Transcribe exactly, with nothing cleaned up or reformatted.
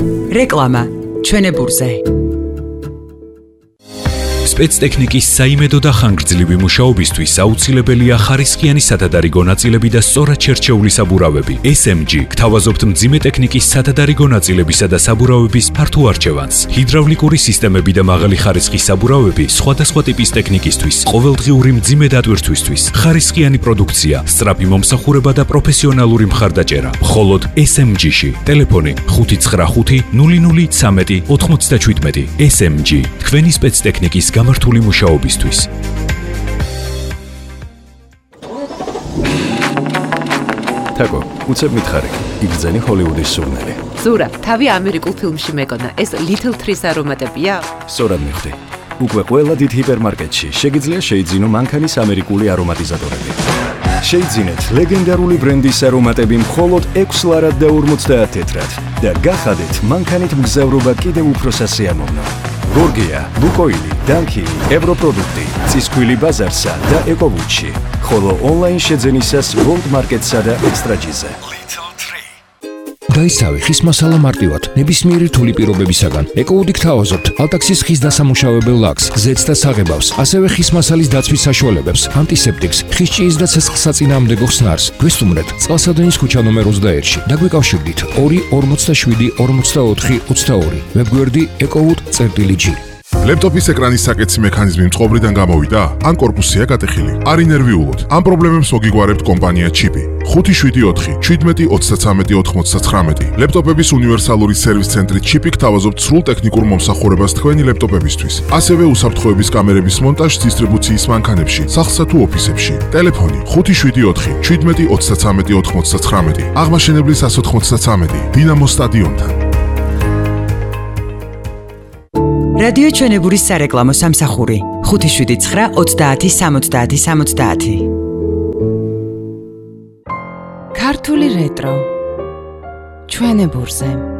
რეკლამა ჩვენებურზე. სპეცტექნიკის საიმედო და ხანგრძლივი მუშაობისთვის აუცილებელია ხარისხიანი სათადარიგო ნაწილები და სწორად შერჩეული საბურავები. ეს ემ ჯი გთავაზობთ მძიმე ტექნიკის სათადარიგო ნაწილებისა და საბურავების ფართო არჩევანს. ჰიდრავლიკური სისტემები და მაღალი ხარისხის საბურავები სხვადასხვა ტიპის ტექნიკისთვის, ყოველდღიური მძიმე დატვირთვისთვის, ხარისხიანი პროდუქცია, სწრაფი მომსახურება და პროფესიონალური მხარდაჭერა. მხოლოდ ეს ემ ჯი-ში. ტელეფონი ხუთი ცხრა ხუთი ნული ნული ცამეტი ოთხმოცდაჩვიდმეტი. ეს ემ ჯი თქვენი სპეცტექნიკის გამართული მუშაობისთვის. თაკო, უცებ მითხარი, იგრძენი ჰოლივუდის სურნელი. ზურა, თავი ამერიკულ ფილმში მეკონა, ეს Little Trees არომატებია? სწორად მიხვდი. უკვე ყველა დიდ ჰიპერმარკეტში შეგიძლია შეიძინო მანქანის ამერიკული არომატიზატორები. შეიძინეთ ლეგენდარული ბრენდის არომატები მხოლოდ ექვსი ლარად და ორმოცდაათ თეთრად და გახადეთ მანქანით მგზავრობა კიდევ უფრო სასიამოვნო. გორგია, ლუკოილი, დანკილი, ევროპროდუქტი, წისქვილი ბაზარსა და ეკოვუჩი, ხოლო ონლაინ შეძენისას World Market-სა და ექსტრაჯიზე. დაისავი ხის მასალა მარტივად, ნებისმიერი რთული პირობებისაგან. ეკოუდი გთავაზობთ ალტაქსის ხის დასამუშავებელ ლაქს, ზეთს და საღებავს, ასევე ხის მასალის დაცვის საშუალებებს, ანტისეპტიკს, ხის ჭიის და ცეცხლსაწინააღმდეგო ხსნარს. გვესტუმრეთ წყალსადენის ქუჩა ნომერ ოცდაერთში. დაგვიკავშირდით ორი ორმოცდაშვიდი ორმოცდაოთხი ოცდაორი. ვებგვერდი ეკოუდი.წერტილი-ჯი. ლეპტოპის ეკრანის საკეთის მექანიზმი მწყობრიდან გამოვიდა? ან კორპუსია გატეხილი? არ ინერვიულოთ. ამ პრობლემებს მოგიგვარებთ კომპანია ჩიპი. ხუთი შვიდი ოთხი შვიდმეტი ოცდაცამეტი ოთხმოცდათხრამეტი. ლეპტოპების უნივერსალური სერვის ცენტრი ჩიპი გთავაზობთ სრულ ტექნიკურ მომსახურებას თქვენი ლეპტოპებისთვის. ასევე უსაფრთხოების კამერების მონტაჟს დისტრიბუციის მანქანებში, სახლსა თუ ოფისებში. ტელეფონი ხუთი შვიდი ოთხი შვიდმეტი ოცდაცამეტი ოთხმოცდათხრამეტი. აღმაშენებლის ას ოთხმოცდაცამეტი. დინამოს სტადიონთან. რადიო ჩვენებურის სარეკლამო სამსახური ხუთი შვიდი ცხრა ოცდაათი სამოცდაათი სამოცდაათი. ქართული რეტრო ჩვენებურზე.